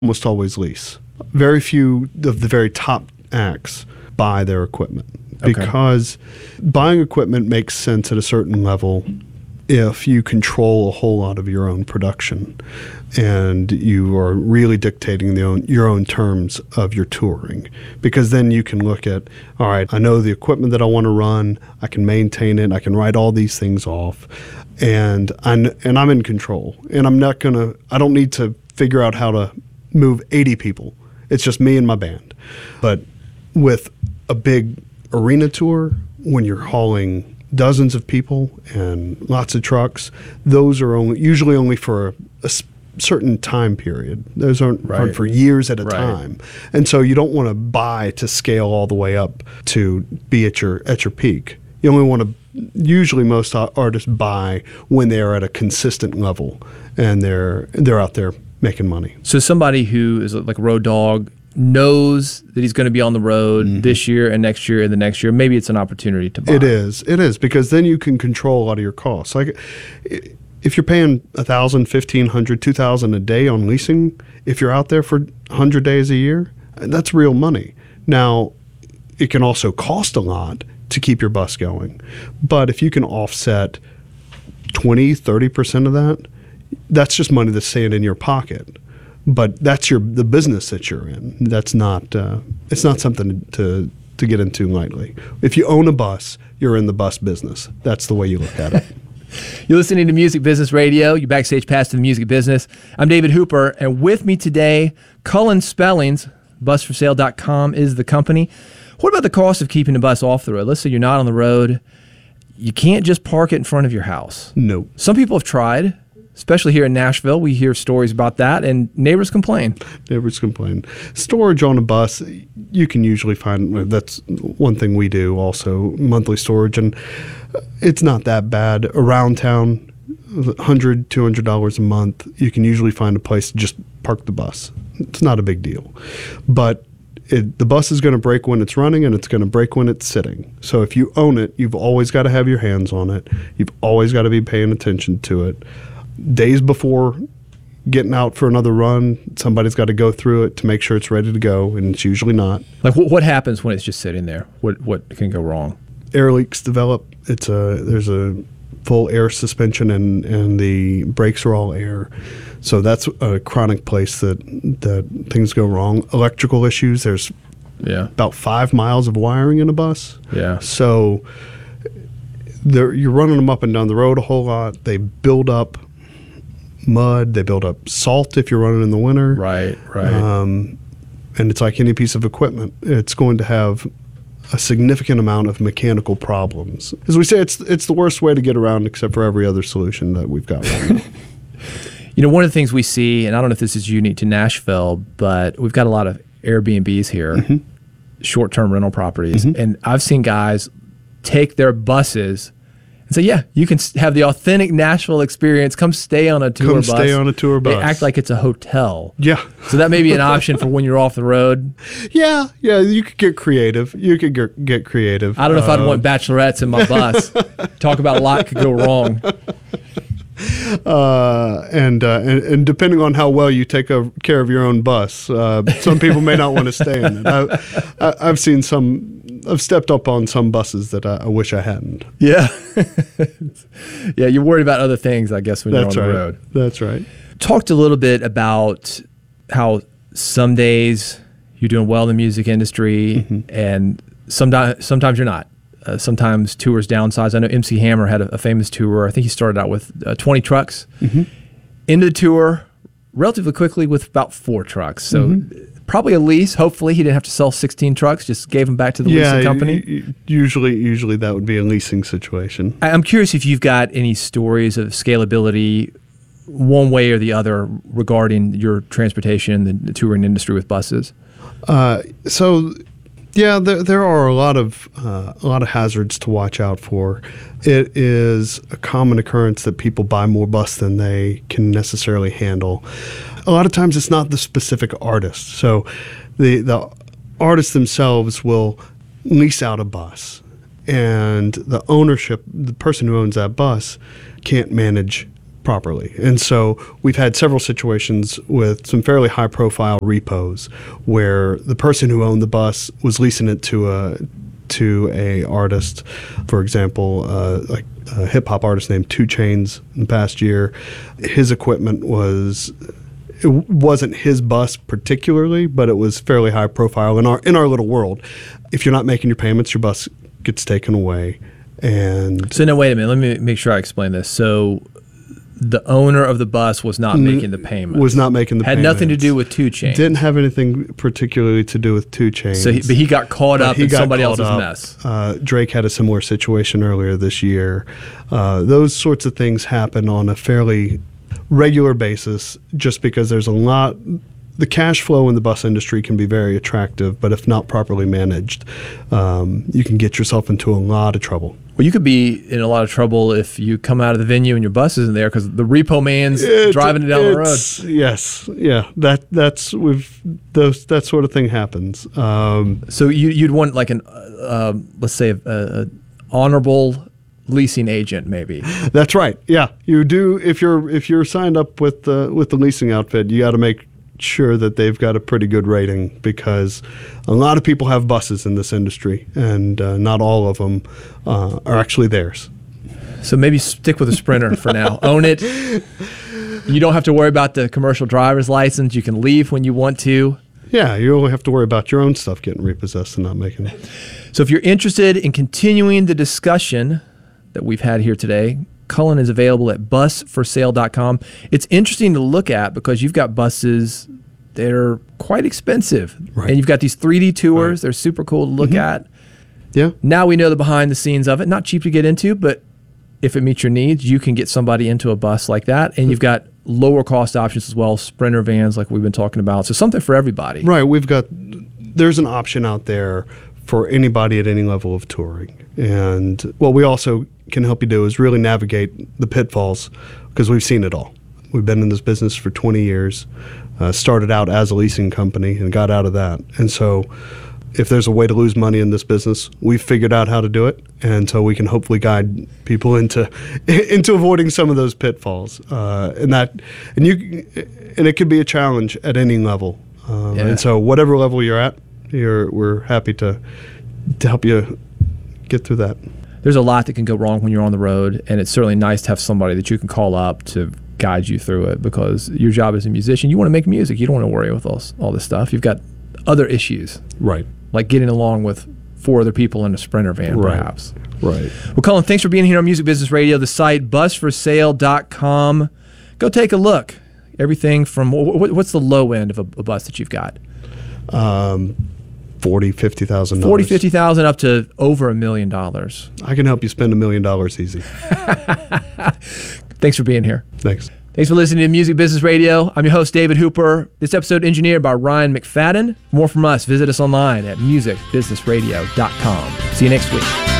almost always lease. Very few of the very top acts buy their equipment because buying equipment makes sense at a certain level if you control a whole lot of your own production and you are really dictating your own terms of your touring. Because then you can look at, all right, I know the equipment that I want to run, I can maintain it, I can write all these things off, and I'm in control. And I don't need to figure out how to move 80 people. It's just me and my band. But with a big arena tour, when you're hauling dozens of people and lots of trucks, those are usually only for a certain time period. Those aren't for years at a time. And so you don't want to buy to scale all the way up to be at your peak. You only want to, usually most artists buy when they're at a consistent level and they're out there making money. So somebody who is like a road dog knows that he's going to be on the road this year and next year and the next year, maybe it's an opportunity to buy. It is, because then you can control a lot of your costs. Like if you're paying $1,000, $1,500, $2,000 a day on leasing, if you're out there for 100 days a year, that's real money. Now, it can also cost a lot to keep your bus going. But if you can offset 20, 30% of that, that's just money that's staying in your pocket. But that's the business that you're in. That's not it's not something to get into lightly. If you own a bus, you're in the bus business. That's the way you look at it. You're listening to Music Business Radio, your backstage pass to the music business. I'm David Hooper, and with me today, Cullen Spellings, busforsale.com is the company. What about the cost of keeping a bus off the road? Let's say you're not on the road. You can't just park it in front of your house. No. Some people have tried. Especially here in Nashville, we hear stories about that, and neighbors complain. Storage on a bus, you can usually find, that's one thing we do also, monthly storage, and it's not that bad. Around town, $100, $200 a month, you can usually find a place to just park the bus. It's not a big deal. But the bus is going to break when it's running, and it's going to break when it's sitting. So if you own it, you've always got to have your hands on it. You've always got to be paying attention to it. Days before getting out for another run, somebody's got to go through it to make sure it's ready to go, and it's usually not. Like what happens when it's just sitting there? What can go wrong? Air leaks develop. There's a full air suspension, and the brakes are all air. So that's a chronic place that things go wrong. Electrical issues. There's about 5 miles of wiring in a bus. Yeah. So you're running them up and down the road a whole lot. They build up mud, they build up salt if you're running in the winter. Right. And it's like any piece of equipment. It's going to have a significant amount of mechanical problems. As we say, it's the worst way to get around except for every other solution that we've got right now. You know, one of the things we see, and I don't know if this is unique to Nashville, but we've got a lot of Airbnbs here, short-term rental properties, and I've seen guys take their buses and say, yeah, you can have the authentic Nashville experience. Come stay on a tour bus. Stay on a tour bus. They act like it's a hotel. Yeah. So that may be an option for when you're off the road. Yeah, you could get creative. Get creative. I don't know if I'd want bachelorettes in my bus. Talk about a lot could go wrong. And depending on how well you take care of your own bus, some people may not want to stay in it. I've stepped up on some buses that I wish I hadn't. Yeah. Yeah, you're worried about other things, I guess, when you're on the road. That's right. Talked a little bit about how some days you're doing well in the music industry, and sometimes you're not. Sometimes tours downsize. I know MC Hammer had a famous tour. I think he started out with 20 trucks. Into the tour relatively quickly with about 4 trucks. So probably a lease. Hopefully he didn't have to sell 16 trucks, just gave them back to the leasing company. Usually that would be a leasing situation. I'm curious if you've got any stories of scalability one way or the other regarding your transportation and the touring industry with buses. Yeah, there are a lot of hazards to watch out for. It is a common occurrence that people buy more bus than they can necessarily handle. A lot of times it's not the specific artist. So the artists themselves will lease out a bus, and the person who owns that bus can't manage properly. And so we've had several situations with some fairly high-profile repos where the person who owned the bus was leasing it to a artist, for example, like a hip-hop artist named 2 Chainz in the past year. His equipment it wasn't his bus particularly, but it was fairly high profile in our little world. If you're not making your payments, your bus gets taken away. And so, no, wait a minute. Let me make sure I explain this. So the owner of the bus was not making the payments. Was not making the payments. Had nothing to do with 2 Chainz. Didn't have anything particularly to do with 2 Chainz. So but he got caught up in somebody else's mess. Drake had a similar situation earlier this year. Those sorts of things happen on a fairly regular basis just because there's a lot. The cash flow in the bus industry can be very attractive, but if not properly managed, you can get yourself into a lot of trouble. Well, you could be in a lot of trouble if you come out of the venue and your bus isn't there because the repo man's driving it down the road. Yes, yeah, that sort of thing happens. So you'd want like an let's say a honorable leasing agent, maybe. That's right. Yeah, you do. If you're signed up with the leasing outfit, you got to make sure that they've got a pretty good rating because a lot of people have buses in this industry and not all of them are actually theirs. So maybe stick with a Sprinter for now. Own it. You don't have to worry about the commercial driver's license. You can leave when you want to. Yeah, you only have to worry about your own stuff getting repossessed and not making it. So if you're interested in continuing the discussion that we've had here today, Cullen is available at busforsale.com. It's interesting to look at because you've got buses that are quite expensive. Right. And you've got these 3D tours. Right. They're super cool to look at. Yeah. Now we know the behind the scenes of it. Not cheap to get into, but if it meets your needs, you can get somebody into a bus like that. And you've got lower cost options as well, Sprinter vans like we've been talking about. So something for everybody. Right. There's an option out there for anybody at any level of touring. And what we also can help you do is really navigate the pitfalls because we've seen it all. We've been in this business for 20 years, started out as a leasing company and got out of that. And so if there's a way to lose money in this business, we've figured out how to do it. And so we can hopefully guide people into avoiding some of those pitfalls. And it could be a challenge at any level. And so whatever level you're at, we're happy to help you get through that. There's a lot that can go wrong when you're on the road, and it's certainly nice to have somebody that you can call up to guide you through it because your job as a musician, you want to make music. You don't want to worry with all this stuff. You've got other issues. Right. Like getting along with 4 other people in a Sprinter van, perhaps. Right. Well, Cullen, thanks for being here on Music Business Radio, the site busforsale.com. Go take a look. Everything from, what's the low end of a bus that you've got? $40,000, $50,000. $50,000 up to over $1 million. I can help you spend $1 million easy. Thanks for being here. Thanks. Thanks for listening to Music Business Radio. I'm your host, David Hooper. This episode engineered by Ryan McFadden. For more from us, visit us online at musicbusinessradio.com. See you next week.